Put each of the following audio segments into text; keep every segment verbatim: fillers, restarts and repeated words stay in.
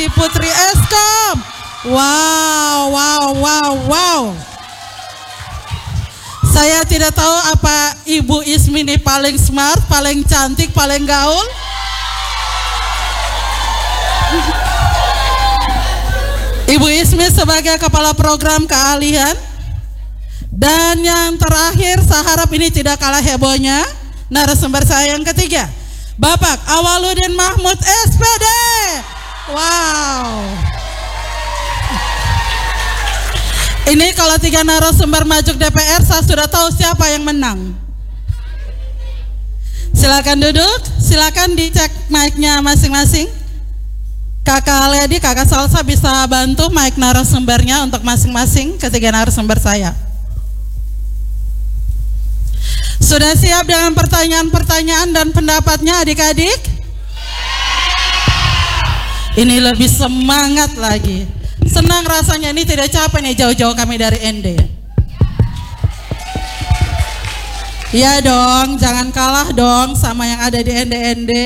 Putri Eskom. Wow, wow, wow, wow. Saya tidak tahu apa Ibu Ismi ini paling smart, paling cantik, paling gaul. Ibu Ismi sebagai kepala program keahlian. Dan yang terakhir, saya harap ini tidak kalah hebohnya, narasumber saya yang ketiga, Bapak Awaludin Mahmud S P D. Wow. Ini kalau tiga narasumber maju ke D P R, saya sudah tahu siapa yang menang. Silakan duduk, silakan dicek mic-nya masing-masing. Kakak Lady, Kakak Salsa bisa bantu mic narasumbernya untuk masing-masing ketiga narasumber saya. Sudah siap dengan pertanyaan-pertanyaan dan pendapatnya adik-adik? Ini lebih semangat lagi. Senang rasanya, ini tidak capek nih jauh-jauh kami dari N D. Iya dong, jangan kalah dong sama yang ada di N D N D.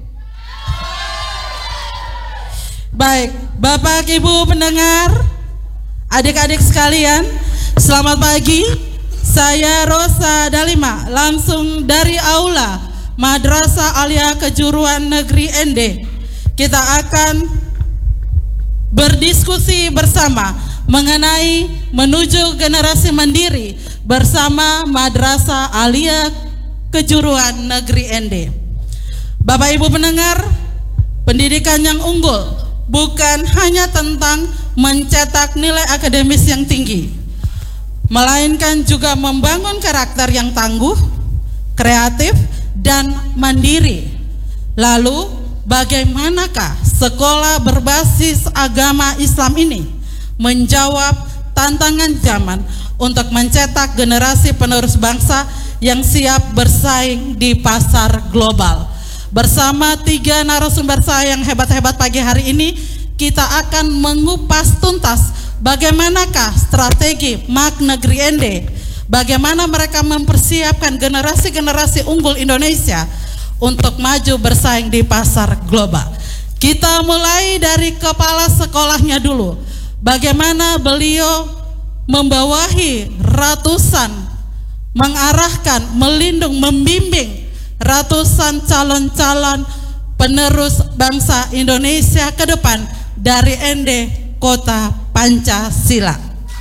Baik, Bapak Ibu pendengar, adik-adik sekalian, selamat pagi. Saya Rosa Dalima, langsung dari Aula Madrasah Alia Kejuruan Negeri N D. Kita akan berdiskusi bersama mengenai menuju generasi mandiri bersama Madrasah Alia Kejuruan Negeri N D. Bapak Ibu pendengar, pendidikan yang unggul bukan hanya tentang mencetak nilai akademis yang tinggi, melainkan juga membangun karakter yang tangguh, kreatif, dan mandiri. Lalu, bagaimanakah sekolah berbasis agama Islam ini menjawab tantangan zaman untuk mencetak generasi penerus bangsa yang siap bersaing di pasar global? Bersama tiga narasumber saya yang hebat-hebat pagi hari ini, kita akan mengupas tuntas bagaimanakah strategi M A K Negeri N D, bagaimana mereka mempersiapkan generasi-generasi unggul Indonesia untuk maju bersaing di pasar global. Kita mulai dari kepala sekolahnya dulu. Bagaimana beliau membawahi ratusan, mengarahkan, melindung, membimbing ratusan calon-calon penerus bangsa Indonesia ke depan dari N D Kota Pancasila.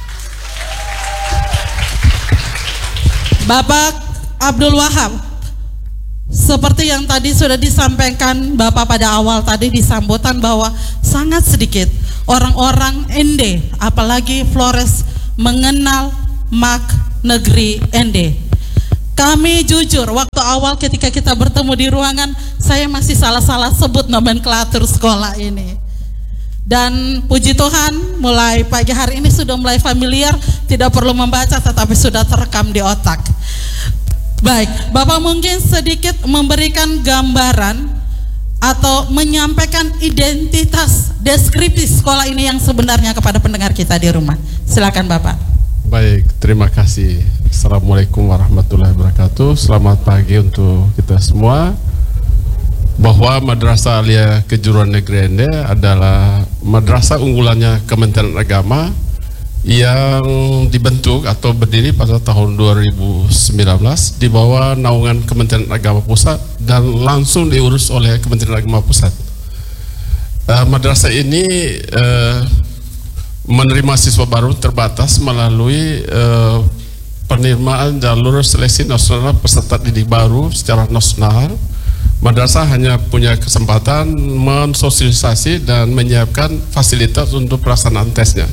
Bapak Abdul Wahab, seperti yang tadi sudah disampaikan Bapak pada awal tadi di sambutan, bahwa sangat sedikit orang-orang N D, apalagi Flores, mengenal M A K Negeri N D. Kami jujur, waktu awal ketika kita bertemu di ruangan, saya masih salah-salah sebut nomenklatur sekolah ini. Dan puji Tuhan, mulai pagi hari ini sudah mulai familiar, tidak perlu membaca tetapi sudah terekam di otak. Baik, Bapak mungkin sedikit memberikan gambaran atau menyampaikan identitas deskripsi sekolah ini yang sebenarnya kepada pendengar kita di rumah. Silakan Bapak. Baik, terima kasih. Assalamualaikum warahmatullahi wabarakatuh. Selamat pagi untuk kita semua. Bahwa Madrasah Alia Kejuruan Negeri N D adalah madrasah unggulannya Kementerian Agama yang dibentuk atau berdiri pada tahun dua ribu sembilan belas di bawah naungan Kementerian Agama Pusat dan langsung diurus oleh Kementerian Agama Pusat. Uh, madrasah ini uh, menerima siswa baru terbatas melalui uh, penerimaan jalur seleksi nasional peserta didik baru secara nasional. Madrasah hanya punya kesempatan mensosialisasi dan menyiapkan fasilitas untuk pelaksanaan tesnya.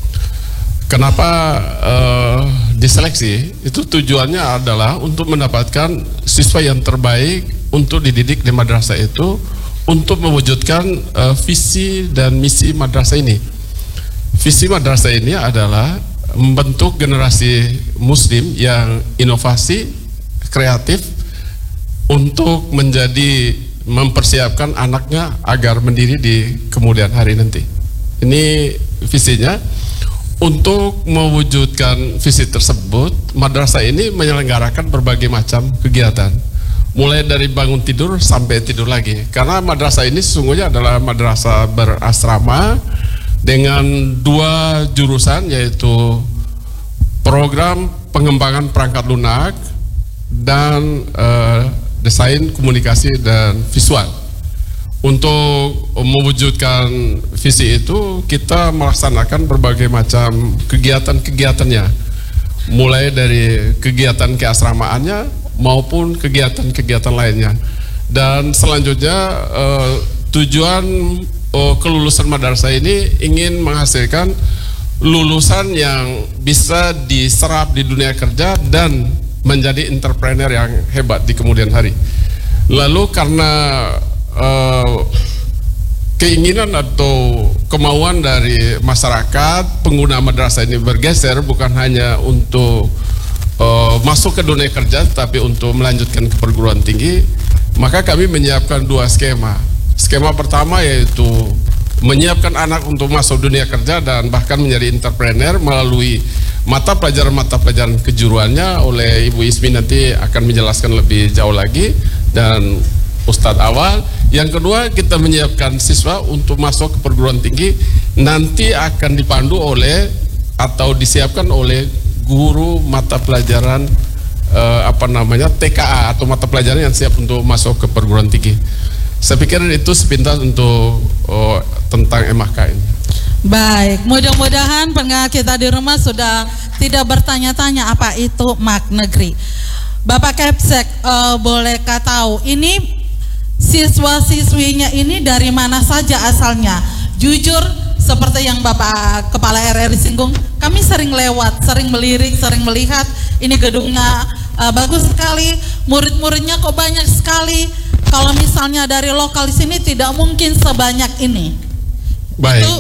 Kenapa uh, diseleksi? Itu tujuannya adalah untuk mendapatkan siswa yang terbaik untuk dididik di madrasah itu, untuk mewujudkan uh, visi dan misi madrasah ini. Visi madrasah ini adalah membentuk generasi muslim yang inovasi, kreatif, untuk menjadi mempersiapkan anaknya agar mendiri di kemudian hari nanti. Ini visinya. Untuk mewujudkan visi tersebut, madrasah ini menyelenggarakan berbagai macam kegiatan, mulai dari bangun tidur sampai tidur lagi. Karena madrasah ini sesungguhnya adalah madrasah berasrama dengan dua jurusan, yaitu program pengembangan perangkat lunak dan uh, desain komunikasi dan visual. Untuk mewujudkan visi itu, kita melaksanakan berbagai macam kegiatan-kegiatannya, mulai dari kegiatan keasramaannya maupun kegiatan-kegiatan lainnya. Dan selanjutnya eh, tujuan eh, kelulusan madrasah ini ingin menghasilkan lulusan yang bisa diserap di dunia kerja dan menjadi entrepreneur yang hebat di kemudian hari. Lalu karena Uh, keinginan atau kemauan dari masyarakat pengguna madrasah ini bergeser bukan hanya untuk uh, masuk ke dunia kerja, tapi untuk melanjutkan ke perguruan tinggi, maka kami menyiapkan dua skema. Skema pertama yaitu menyiapkan anak untuk masuk dunia kerja dan bahkan menjadi entrepreneur melalui mata pelajaran-mata pelajaran kejuruannya. Oleh Ibu Ismi nanti akan menjelaskan lebih jauh lagi, dan Ustadz Awal. Yang kedua, kita menyiapkan siswa untuk masuk ke perguruan tinggi, nanti akan dipandu oleh atau disiapkan oleh guru mata pelajaran eh, apa namanya T K A atau mata pelajaran yang siap untuk masuk ke perguruan tinggi. Saya pikir itu sepintas untuk oh, tentang M A K ini. Baik, mudah-mudahan pendengar kita di rumah sudah tidak bertanya-tanya apa itu M A K negeri. Bapak Kepsek, eh, bolehkah tahu ini siswa-siswinya ini dari mana saja asalnya? Jujur, seperti yang Bapak Kepala R R singgung, kami sering lewat, sering melirik, sering melihat ini gedungnya uh, bagus sekali, murid-muridnya kok banyak sekali. Kalau misalnya dari lokal di sini tidak mungkin sebanyak ini. Baik. Itu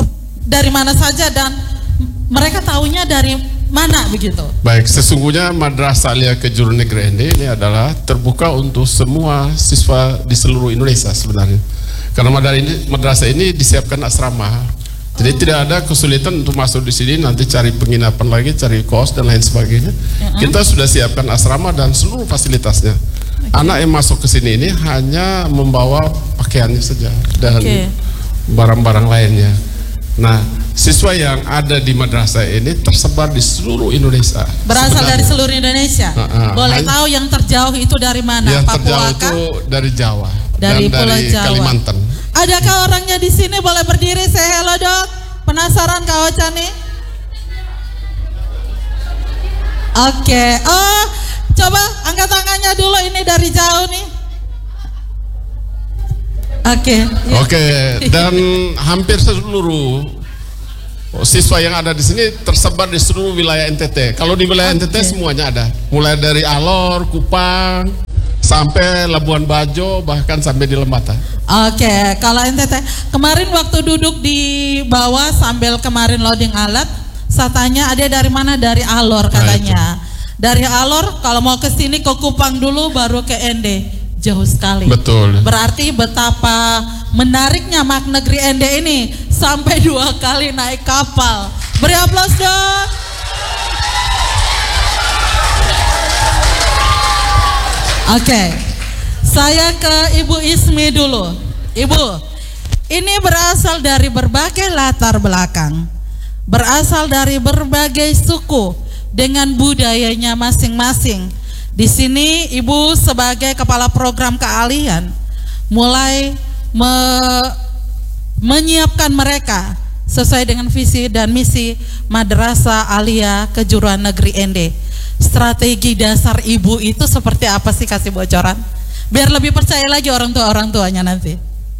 dari mana saja dan mereka tahunya dari mana begitu? Baik, sesungguhnya Madrasah Alia Kejuruan Negeri Ende ini adalah terbuka untuk semua siswa di seluruh Indonesia sebenarnya. Karena madrasah ini, madrasah ini disiapkan asrama, jadi oh. tidak ada kesulitan untuk masuk di sini. Nanti cari penginapan lagi, cari kos dan lain sebagainya. Uh-huh. Kita sudah siapkan asrama dan seluruh fasilitasnya. Okay. Anak yang masuk ke sini ini hanya membawa pakaiannya saja dan okay. barang-barang lainnya. Nah, siswa yang ada di madrasah ini tersebar di seluruh Indonesia. Berasal sebenarnya. Dari seluruh Indonesia. Uh, uh, Boleh tahu yang terjauh itu dari mana? Yang Papua terjauh kah? itu dari Jawa dari dan Pulau dari Jawa. Kalimantan. Adakah orangnya di sini? Boleh berdiri, say hello dok. Penasaran Kak Ocha nih? Oke, okay. Oh, coba angkat tangannya dulu, ini dari jauh nih. Oke. Okay. Oke, okay. Dan hampir seluruh siswa yang ada di sini tersebar di seluruh wilayah N T T. Kalau di wilayah okay. N T T semuanya ada, mulai dari Alor, Kupang, sampai Labuan Bajo, bahkan sampai di Lembata. Oke, okay. Kalau N T T kemarin waktu duduk di bawah sambil kemarin loading alat, saya tanya ada dari mana? Dari Alor katanya. Nah, dari Alor kalau mau ke sini ke Kupang dulu baru ke N D. Jauh sekali. Betul. Berarti betapa menariknya M A K negeri N D ini sampai dua kali naik kapal. Beri aplaus dong. Oke, okay. Saya ke Ibu Ismi dulu. Ibu, ini berasal dari berbagai latar belakang, berasal dari berbagai suku dengan budayanya masing-masing. Di sini Ibu sebagai kepala program keahlian mulai me menyiapkan mereka sesuai dengan visi dan misi Madrasah Alia Kejuruan Negeri N D. Strategi dasar Ibu itu seperti apa sih, kasih bocoran? Biar lebih percaya lagi orang tua orang tuanya nanti.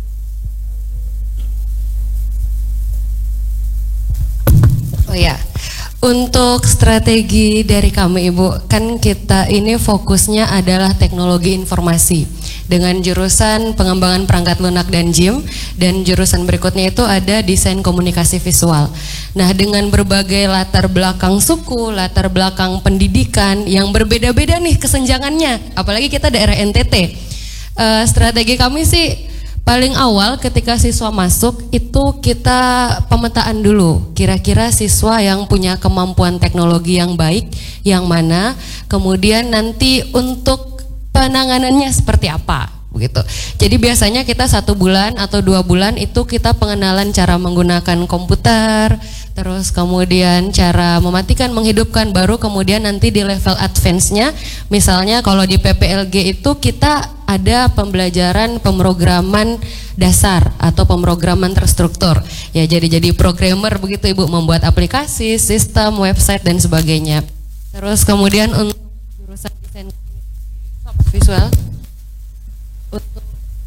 Oh ya. Untuk strategi dari kami Ibu, kan kita ini fokusnya adalah teknologi informasi dengan jurusan pengembangan perangkat lunak dan J I M, dan jurusan berikutnya itu ada desain komunikasi visual. Nah, dengan berbagai latar belakang suku, latar belakang pendidikan yang berbeda-beda nih kesenjangannya, apalagi kita daerah N T T. Uh, strategi kami sih paling awal ketika siswa masuk itu kita pemetaan dulu, kira-kira siswa yang punya kemampuan teknologi yang baik yang mana, kemudian nanti untuk penanganannya seperti apa begitu. Jadi biasanya kita satu bulan atau dua bulan itu kita pengenalan cara menggunakan komputer, terus kemudian cara mematikan, menghidupkan, baru kemudian nanti di level advance-nya, misalnya kalau di P P L G itu kita ada pembelajaran pemrograman dasar atau pemrograman terstruktur. Ya, jadi jadi programmer begitu Ibu, membuat aplikasi, sistem, website dan sebagainya. Terus kemudian untuk jurusan desain visual untuk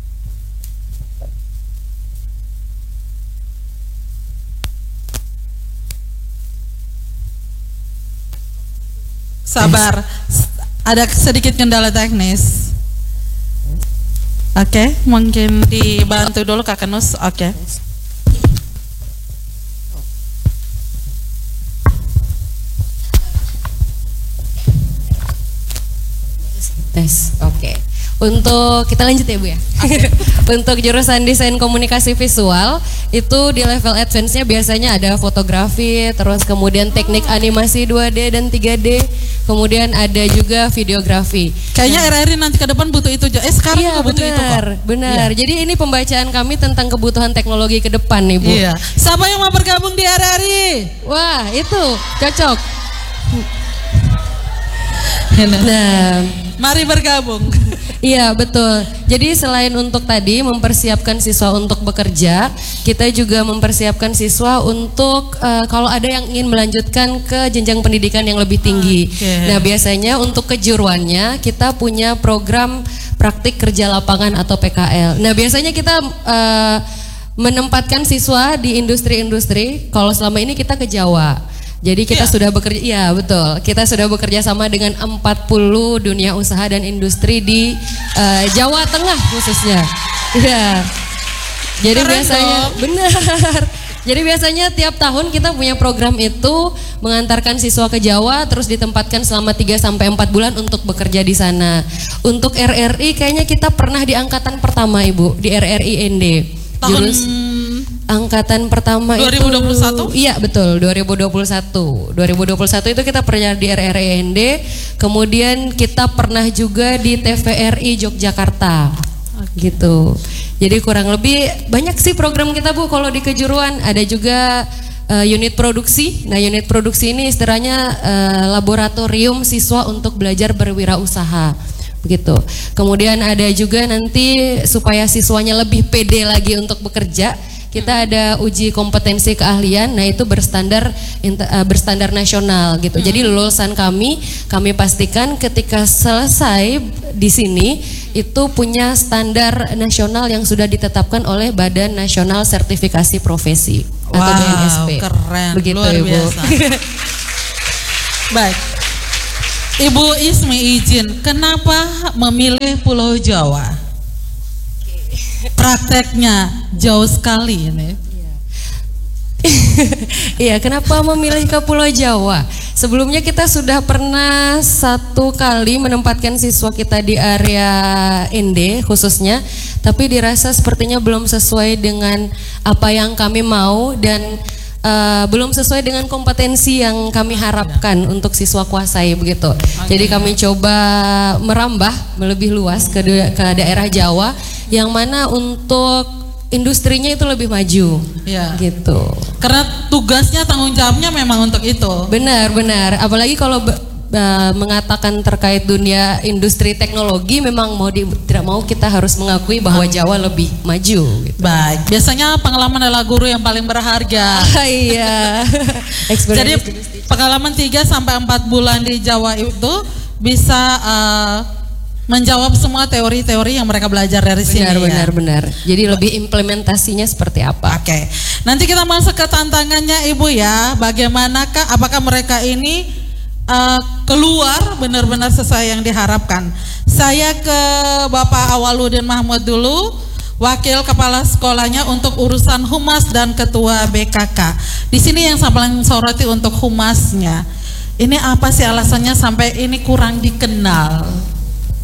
sabar, ada sedikit kendala teknis. Oke, okay, mungkin dibantu dulu Kak Kenus. Oke. Okay. Tes, oke. Okay. Untuk kita lanjut ya Bu ya. Okay. Untuk jurusan desain komunikasi visual itu di level advance-nya biasanya ada fotografi, terus kemudian teknik animasi dua D dan tiga D, kemudian ada juga videografi. Kayaknya nah, R R I nanti ke depan butuh itu. Eh sekarang iya, butuh benar, itu kok. Benar. Ya. Jadi ini pembacaan kami tentang kebutuhan teknologi ke depan nih Bu. Iya. Siapa yang mau bergabung di R R I? Wah itu cocok. Nah, mari bergabung. Iya betul. Jadi selain untuk tadi mempersiapkan siswa untuk bekerja, kita juga mempersiapkan siswa untuk uh, kalau ada yang ingin melanjutkan ke jenjang pendidikan yang lebih tinggi. Okay. Nah biasanya untuk kejuruannya kita punya program praktik kerja lapangan atau P K L. Nah biasanya kita uh, menempatkan siswa di industri-industri. Kalau selama ini kita ke Jawa. Jadi kita ya. sudah bekerja, iya betul. Kita sudah bekerja sama dengan empat puluh dunia usaha dan industri di uh, Jawa Tengah khususnya. Iya. Jadi keren biasanya dong. Benar. Jadi biasanya tiap tahun kita punya program itu mengantarkan siswa ke Jawa terus ditempatkan selama tiga sampai empat bulan untuk bekerja di sana. Untuk R R I kayaknya kita pernah di angkatan pertama Ibu, di R R I N D. Tahun Jurus, angkatan pertama dua ribu dua puluh satu? Itu iya betul dua ribu dua puluh satu. dua ribu dua puluh satu itu kita pernah di R R I N D, kemudian kita pernah juga di T V R I Yogyakarta. Gitu. Jadi kurang lebih banyak sih program kita Bu kalau di kejuruan. Ada juga uh, unit produksi. Nah, unit produksi ini istilahnya uh, laboratorium siswa untuk belajar berwirausaha. Begitu. Kemudian ada juga nanti supaya siswanya lebih pede lagi untuk bekerja, kita ada uji kompetensi keahlian. Nah itu berstandar uh, berstandar nasional gitu. Hmm. Jadi lulusan kami kami pastikan ketika selesai di sini itu punya standar nasional yang sudah ditetapkan oleh Badan Nasional Sertifikasi Profesi wow, atau B N S P. Keren, begitu luar Ibu. Biasa. Baik. Ibu Ismi izin, kenapa memilih Pulau Jawa? Prakteknya jauh sekali ini. Iya, kenapa memilih ke Pulau Jawa? Sebelumnya kita sudah pernah satu kali menempatkan siswa kita di area N D khususnya, tapi dirasa sepertinya belum sesuai dengan apa yang kami mau dan Uh, belum sesuai dengan kompetensi yang kami harapkan ya. Untuk siswa kuasai begitu. Okay. Jadi kami coba merambah lebih luas ke, ke daerah Jawa yang mana untuk industrinya itu lebih maju, ya. Gitu. Karena tugasnya tanggung jawabnya memang untuk itu. Benar benar. Apalagi kalau Uh, mengatakan terkait dunia industri teknologi, memang mau di, tidak mau kita harus mengakui bahwa Jawa lebih maju. Gitu. Baik, biasanya pengalaman adalah guru yang paling berharga. Ah, iya. Jadi pengalaman tiga sampai empat bulan di Jawa itu bisa uh, menjawab semua teori-teori yang mereka belajar dari benar, sini. Benar, benar, ya? benar. Jadi lebih implementasinya seperti apa? Oke, okay. Nanti kita masuk ke tantangannya Ibu ya. Bagaimanakah? Apakah mereka ini Uh, keluar benar-benar sesuai yang diharapkan. Saya ke Bapak Awaludin Mahmud dulu, Wakil Kepala Sekolahnya untuk urusan Humas dan Ketua B K K. Di sini yang saya paling soroti untuk Humasnya. Ini apa sih alasannya sampai ini kurang dikenal?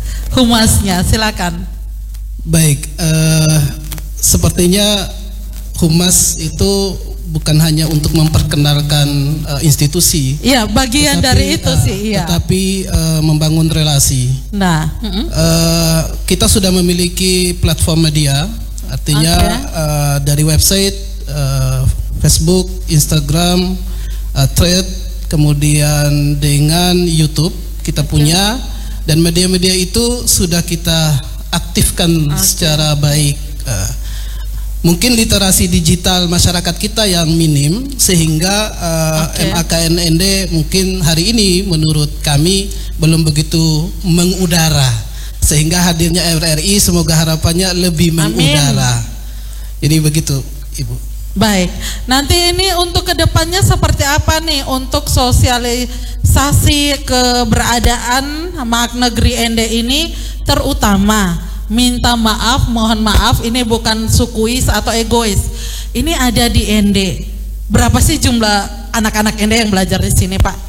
Humasnya, silakan. Baik, uh, sepertinya Humas itu bukan hanya untuk memperkenalkan uh, institusi. Iya, bagian tetapi, dari itu uh, sih. Iya. Tetapi uh, membangun relasi. Nah, uh, kita sudah memiliki platform media, artinya okay. uh, dari website, uh, Facebook, Instagram, uh, Thread, kemudian dengan YouTube kita okay. punya, dan media-media itu sudah kita aktifkan okay. secara baik. Uh, Mungkin literasi digital masyarakat kita yang minim, sehingga uh, okay. M A K N N D mungkin hari ini menurut kami belum begitu mengudara, sehingga hadirnya R R I semoga harapannya lebih mengudara. Amin. Jadi begitu, Ibu. Baik, nanti ini untuk kedepannya seperti apa nih untuk sosialisasi keberadaan M A K Negeri N D ini, terutama minta maaf, mohon maaf, ini bukan sukuis atau egois. Ini ada di N D. Berapa sih jumlah anak-anak N D yang belajar di sini, Pak?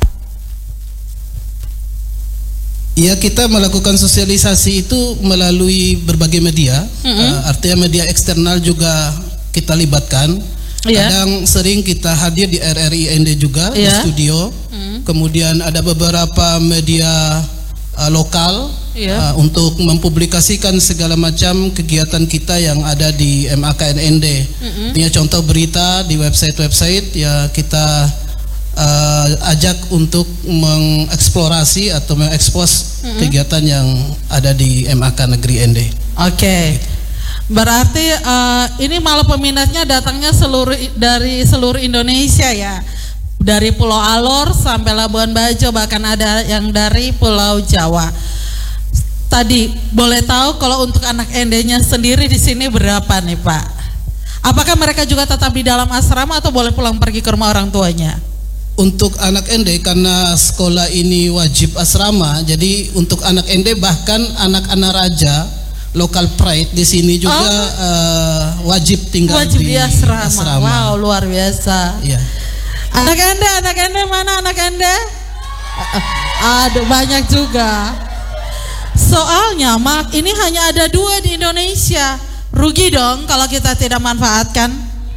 Ya, kita melakukan sosialisasi itu melalui berbagai media. Mm-hmm. uh, Artinya media eksternal juga kita libatkan. Yeah. Kadang sering kita hadir di R R I N D juga, yeah. di studio. Mm-hmm. Kemudian ada beberapa media uh, lokal. Yeah. Uh, untuk mempublikasikan segala macam kegiatan kita yang ada di M A K N N D. Mm-hmm. Artinya contoh berita di website-website ya kita uh, ajak untuk mengeksplorasi atau mengekspos mm-hmm. kegiatan yang ada di M A K Negeri N D. Oke. Okay. Berarti uh, ini malah peminatnya datangnya seluruh dari seluruh Indonesia ya. Dari Pulau Alor sampai Labuan Bajo, bahkan ada yang dari Pulau Jawa. Tadi boleh tahu kalau untuk anak N D-nya sendiri di sini berapa nih, Pak? Apakah mereka juga tetap di dalam asrama atau boleh pulang pergi ke rumah orang tuanya? Untuk anak N D, karena sekolah ini wajib asrama, jadi untuk anak N D bahkan anak-anak raja lokal pride di sini juga oh. uh, wajib tinggal wajib di, di asrama. asrama. Wow, luar biasa. Iya. Anak N D, anak N D mana anak N D? Aduh, banyak juga. Soalnya Mak, ini hanya ada dua di Indonesia. Rugi dong kalau kita tidak manfaatkan.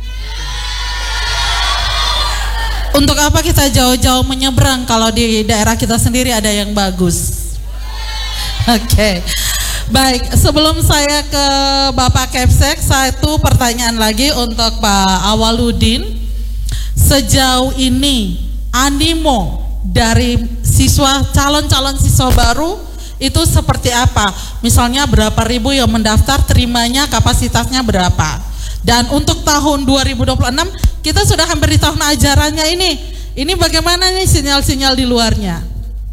Untuk apa kita jauh-jauh menyeberang kalau di daerah kita sendiri ada yang bagus? Oke, okay. Baik. Sebelum saya ke Bapak Kepsek, satu pertanyaan lagi untuk Pak Awaludin. Sejauh ini animo dari siswa calon-calon siswa baru itu seperti apa? Misalnya berapa ribu yang mendaftar, terimanya kapasitasnya berapa? Dan untuk tahun dua ribu dua puluh enam kita sudah hampir di tahun ajarannya ini. Ini bagaimana nih sinyal-sinyal di luarnya?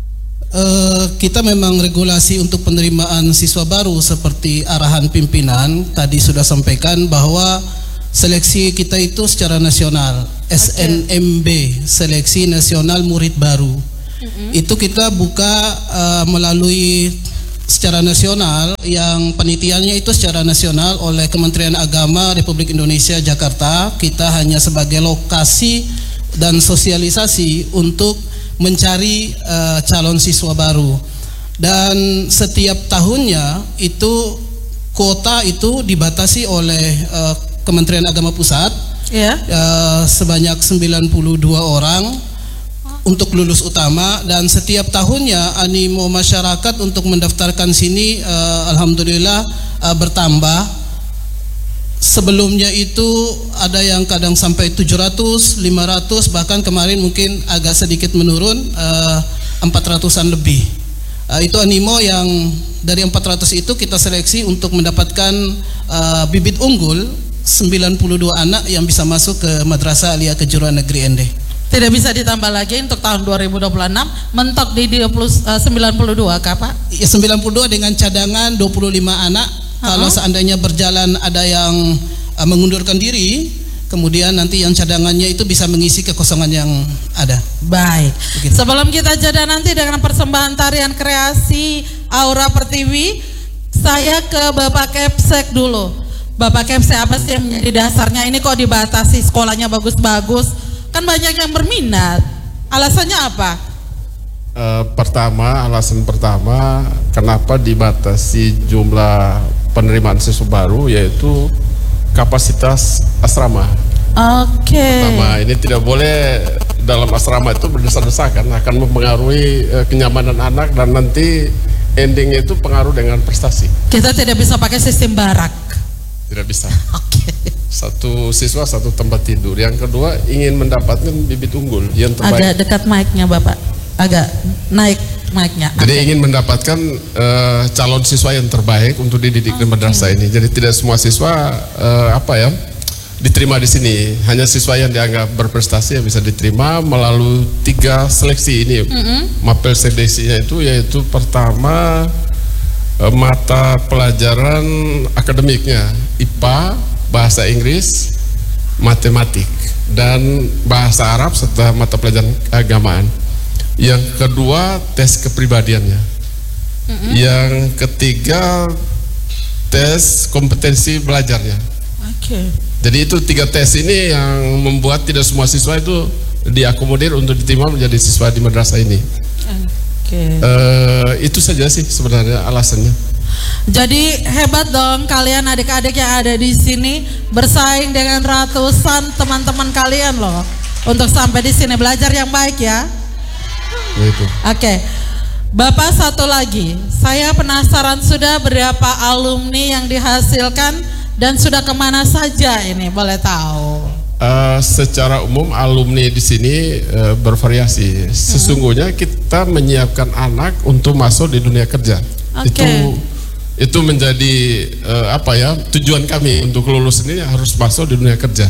Uh, kita memang regulasi untuk penerimaan siswa baru seperti arahan pimpinan tadi sudah sampaikan bahwa seleksi kita itu secara nasional, okay. S N M B, Seleksi Nasional Murid Baru. Mm-hmm. Itu kita buka uh, melalui secara nasional, yang penelitiannya itu secara nasional oleh Kementerian Agama Republik Indonesia Jakarta. Kita hanya sebagai lokasi dan sosialisasi untuk mencari uh, calon siswa baru. Dan setiap tahunnya itu kuota itu dibatasi oleh uh, Kementerian Agama Pusat, yeah. uh, sebanyak sembilan puluh dua orang untuk lulus utama, dan setiap tahunnya animo masyarakat untuk mendaftarkan sini uh, alhamdulillah uh, bertambah. Sebelumnya itu ada yang kadang sampai tujuh ratus, lima ratus, bahkan kemarin mungkin agak sedikit menurun, uh, empat ratusan lebih. Uh, itu animo yang dari empat ratus itu kita seleksi untuk mendapatkan uh, bibit unggul sembilan puluh dua anak yang bisa masuk ke Madrasah Aliyah Kejuruan Negeri N D. Tidak bisa ditambah lagi untuk tahun dua ribu dua puluh enam, mentok di sembilan puluh dua kah Pak? Ya, sembilan puluh dua dengan cadangan dua puluh lima anak. Uh-huh. Kalau seandainya berjalan ada yang uh, mengundurkan diri, kemudian nanti yang cadangannya itu bisa mengisi kekosongan yang ada. Baik. Begitu. Sebelum kita jeda nanti dengan persembahan tarian kreasi Aura Pertiwi, saya ke Bapak Kepsek dulu. Bapak Kepsek, apa sih yang menjadi dasarnya ini kok dibatasi sekolahnya bagus-bagus? Kan banyak yang berminat. Alasannya apa? Uh, pertama, alasan pertama kenapa dibatasi jumlah penerimaan siswa baru, yaitu kapasitas asrama. Oke. Pertama, ini tidak boleh dalam asrama itu berdesak-desakan, akan mempengaruhi uh, kenyamanan anak dan nanti endingnya itu pengaruh dengan prestasi. Kita tidak bisa pakai sistem barak. Tidak bisa. Oke. Satu siswa satu tempat tidur. Yang kedua ingin mendapatkan bibit unggul yang terbaik. Agak dekat mic-nya Bapak. Agak naik mic-nya. Jadi okay. ingin mendapatkan uh, calon siswa yang terbaik untuk dididik okay. di madrasah ini. Jadi tidak semua siswa uh, apa ya diterima di sini. Hanya siswa yang dianggap berprestasi yang bisa diterima melalui tiga seleksi ini. Mm-hmm. Mapel seleksinya itu yaitu pertama uh, mata pelajaran akademiknya I P A, bahasa Inggris, matematik dan bahasa Arab serta mata pelajaran keagamaan. Yang kedua tes kepribadiannya. Mm-hmm. Yang ketiga tes kompetensi belajarnya. Oke. Okay. Jadi itu tiga tes ini yang membuat tidak semua siswa itu diakomodir untuk diterima menjadi siswa di madrasah ini. Oke. Okay. Uh, itu saja sih sebenarnya alasannya. Jadi hebat dong kalian adik-adik yang ada di sini bersaing dengan ratusan teman-teman kalian loh untuk sampai di sini belajar yang baik ya. Oke, okay. Bapak satu lagi, saya penasaran sudah berapa alumni yang dihasilkan dan sudah kemana saja ini boleh tahu? Uh, secara umum alumni di sini uh, bervariasi. Sesungguhnya kita menyiapkan anak untuk masuk di dunia kerja. Okay. Itu itu menjadi uh, apa ya tujuan kami untuk lulus ini harus masuk di dunia kerja.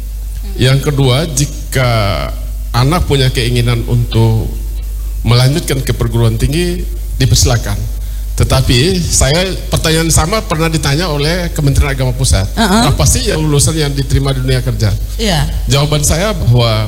Yang kedua, jika anak punya keinginan untuk melanjutkan ke perguruan tinggi dipersilakan. Tetapi saya pertanyaan sama pernah ditanya oleh Kementerian Agama Pusat. Uh-huh. Apa sih yang lulusan yang diterima di dunia kerja? Yeah. Jawaban saya bahwa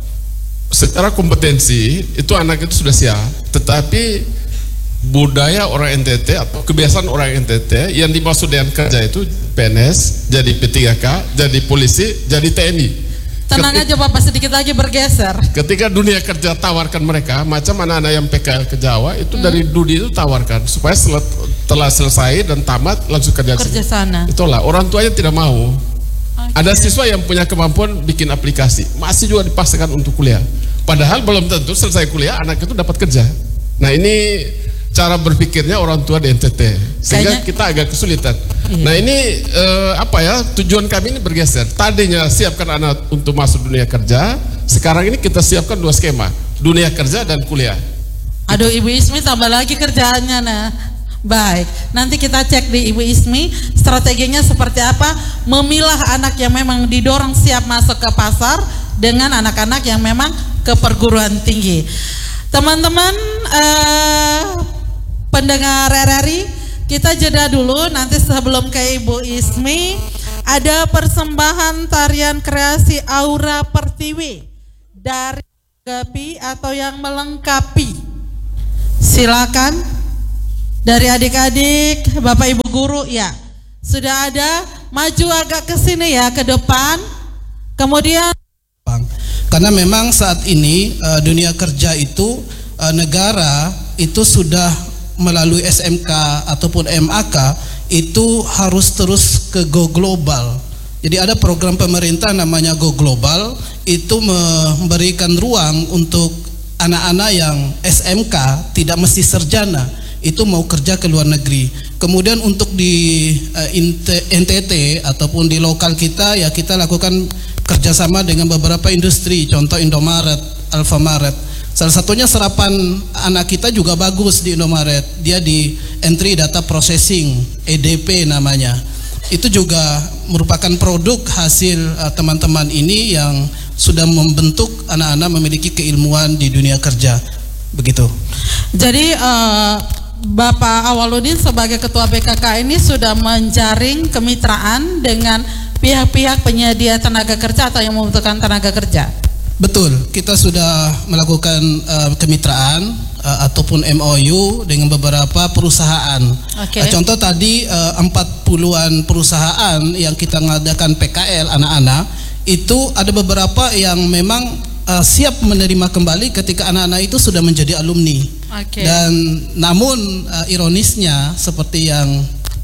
secara kompetensi itu anak itu sudah siap. Tetapi budaya orang N T T atau kebiasaan orang N T T yang dimaksud dengan kerja itu P N S, jadi P tiga K, jadi polisi, jadi T N I. Tenang aja Bapak, sedikit lagi bergeser. Ketika dunia kerja tawarkan mereka, macam anak-anak yang P K L ke Jawa itu hmm. dari Dudi itu tawarkan supaya setelah selesai dan tamat langsung kerja, kerja sana. Itulah orang tuanya tidak mau. Okay. Ada siswa yang punya kemampuan bikin aplikasi, masih juga dipaksakan untuk kuliah. Padahal belum tentu selesai kuliah anak itu dapat kerja. Nah ini cara berpikirnya orang tua di N T T sehingga kayaknya kita agak kesulitan. Iya. Nah ini eh, apa ya tujuan kami ini bergeser. Tadinya siapkan anak untuk masuk dunia kerja, sekarang ini kita siapkan dua skema, dunia kerja dan kuliah. Aduh Ibu Ismi tambah lagi kerjaannya nah. Baik, nanti kita cek di Ibu Ismi strateginya seperti apa memilah anak yang memang didorong siap masuk ke pasar dengan anak-anak yang memang ke perguruan tinggi. Teman-teman eh, pendengar R R I, kita jeda dulu nanti sebelum ke Ibu Ismi ada persembahan tarian kreasi Aura Pertiwi dari Gapi atau yang melengkapi. Silakan dari adik-adik, Bapak Ibu guru ya. Sudah ada, maju agak ke sini ya ke depan. Kemudian karena memang saat ini uh, dunia kerja itu uh, negara itu sudah melalui S M K ataupun M A K itu harus terus ke go global. Jadi ada program pemerintah namanya Go Global, itu memberikan ruang untuk anak-anak yang S M K tidak mesti sarjana itu mau kerja ke luar negeri. Kemudian untuk di uh, N T T ataupun di lokal kita ya kita lakukan kerjasama dengan beberapa industri, contoh Indomaret, Alfamaret. Salah satunya serapan anak kita juga bagus di Indomaret. Dia di entry data processing, E D P namanya. Itu juga merupakan produk hasil teman-teman uh, ini yang sudah membentuk anak-anak memiliki keilmuan di dunia kerja. Begitu. Jadi uh, Bapak Awaludin sebagai Ketua B K K ini sudah menjaring kemitraan dengan pihak-pihak penyedia tenaga kerja atau yang membutuhkan tenaga kerja. Betul, kita sudah melakukan uh, kemitraan uh, ataupun M O U dengan beberapa perusahaan. Okay. Uh, contoh tadi uh, empat puluhan perusahaan yang kita ngadakan P K L anak-anak itu ada beberapa yang memang uh, siap menerima kembali ketika anak-anak itu sudah menjadi alumni. Okay. Dan namun uh, ironisnya seperti yang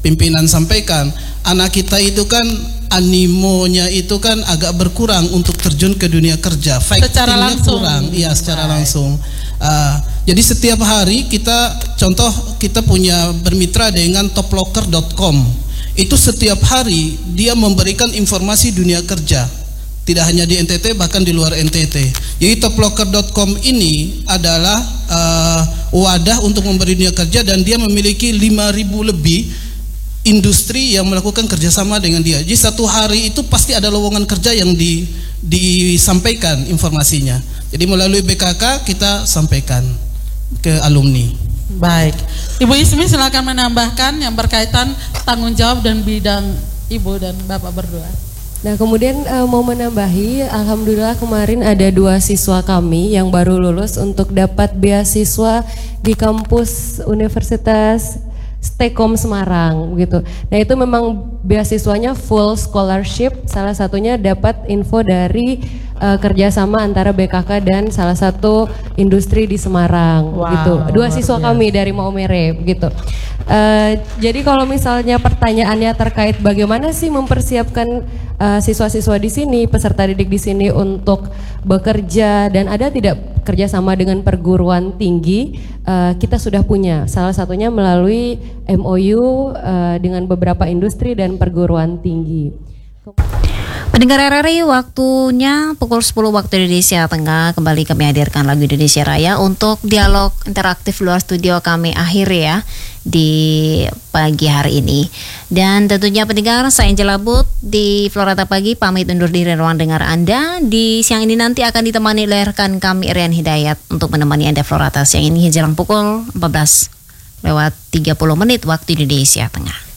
pimpinan sampaikan, anak kita itu kan animonya itu kan agak berkurang untuk terjun ke dunia kerja, secara langsung, kurang, iya secara langsung. Uh, jadi setiap hari kita, contoh kita punya bermitra dengan toplocker dot com, itu setiap hari dia memberikan informasi dunia kerja, tidak hanya di N T T bahkan di luar N T T. Jadi toplocker dot com ini adalah uh, wadah untuk memberi dunia kerja, dan dia memiliki lima ribu lebih industri yang melakukan kerjasama dengan dia. Jadi satu hari itu pasti ada lowongan kerja yang di, disampaikan informasinya. Jadi melalui B K K kita sampaikan ke alumni. Baik, Ibu Ismi silakan menambahkan yang berkaitan tanggung jawab dan bidang Ibu dan Bapak berdua. Nah kemudian uh, mau menambahi, alhamdulillah kemarin ada dua siswa kami yang baru lulus untuk dapat beasiswa di kampus Universitas Stekom Semarang gitu. Nah itu memang beasiswanya full scholarship, salah satunya dapat info dari uh, kerjasama antara B K K dan salah satu industri di Semarang. Wow, gitu. Dua siswa kami dari Maumere gitu. Uh, jadi kalau misalnya pertanyaannya terkait bagaimana sih mempersiapkan uh, siswa-siswa di sini, peserta didik di sini untuk bekerja, dan ada tidak kerjasama dengan perguruan tinggi, uh, kita sudah punya. Salah satunya melalui M O U uh, dengan beberapa industri dan perguruan tinggi. Pendengar R R I, waktunya pukul sepuluh waktu Indonesia Tengah. Kembali kami hadirkan lagu Indonesia Raya untuk dialog interaktif luar studio kami akhir ya di pagi hari ini. Dan tentunya pendengar, saya Angela But di Florata Pagi pamit undur diri ruang dengar Anda. Di siang ini nanti akan ditemani oleh rekan kami Rian Hidayat untuk menemani Anda Florata siang ini jelang pukul empat belas lewat tiga puluh menit waktu Indonesia Tengah.